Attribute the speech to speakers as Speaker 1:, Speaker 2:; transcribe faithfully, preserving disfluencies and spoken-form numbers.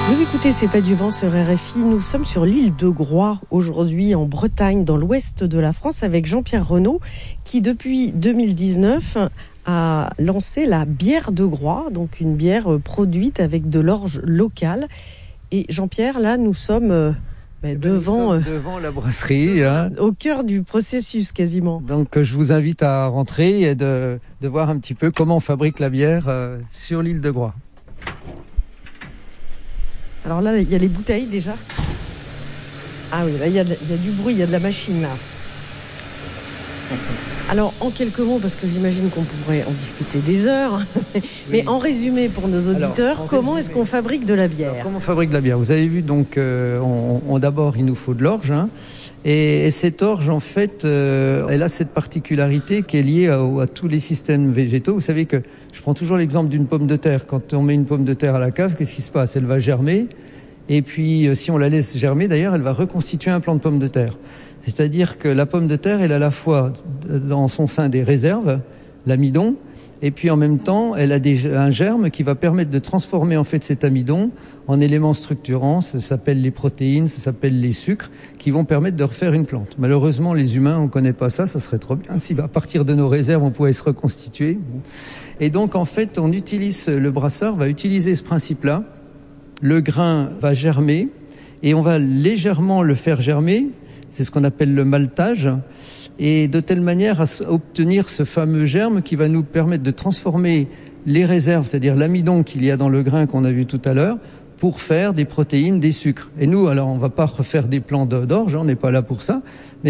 Speaker 1: Vous écoutez C'est pas du vent sur R F I. Nous sommes sur l'île de Groix aujourd'hui en Bretagne, dans l'ouest de la France, avec Jean-Pierre Renaud, qui depuis deux mille dix-neuf a lancé la bière de Groix, donc une bière produite avec de l'orge locale. Et Jean-Pierre, là, nous sommes euh, bah,
Speaker 2: eh ben,
Speaker 1: devant,
Speaker 2: nous sommes
Speaker 1: euh,
Speaker 2: devant la brasserie, hein.
Speaker 1: au cœur du processus quasiment.
Speaker 2: Donc je vous invite à rentrer et de, de voir un petit peu comment on fabrique la bière euh, sur l'île de Groix.
Speaker 1: Alors là, il y a les bouteilles déjà. Ah oui, là, il y, a de- il y a du bruit, il y a de la machine là. Alors, en quelques mots, parce que j'imagine qu'on pourrait en discuter des heures, mais
Speaker 2: Oui.
Speaker 1: en résumé pour nos auditeurs,
Speaker 2: Alors, en
Speaker 1: comment
Speaker 2: résumé.
Speaker 1: est-ce qu'on fabrique de la bière?
Speaker 2: Alors, comment on fabrique de la bière? Vous avez vu, donc, euh, on, on- d'abord, il nous faut de l'orge, hein, et, et cette orge, en fait, euh, elle a cette particularité qui est liée à, à tous les systèmes végétaux. Vous savez que je prends toujours l'exemple d'une pomme de terre. Quand on met une pomme de terre à la cave, qu'est-ce qui se passe? Elle va germer, et puis euh, si on la laisse germer, d'ailleurs, elle va reconstituer un plant de pomme de terre. C'est-à-dire que la pomme de terre, elle a à la fois dans son sein des réserves, l'amidon, et puis en même temps, elle a des, un germe qui va permettre de transformer en fait cet amidon en éléments structurants. Ça s'appelle les protéines, ça s'appelle les sucres, qui vont permettre de refaire une plante. Malheureusement, les humains, on connaît pas ça. Ça serait trop bien si à partir de nos réserves, on pouvait se reconstituer. Et donc, en fait, on utilise, le brasseur va utiliser ce principe-là. Le grain va germer et on va légèrement le faire germer. C'est ce qu'on appelle le maltage, et de telle manière à obtenir ce fameux germe qui va nous permettre de transformer les réserves, c'est-à-dire l'amidon qu'il y a dans le grain qu'on a vu tout à l'heure, pour faire des protéines, des sucres. Et nous, alors, on va pas refaire des plants d'orge, on n'est pas là pour ça, mais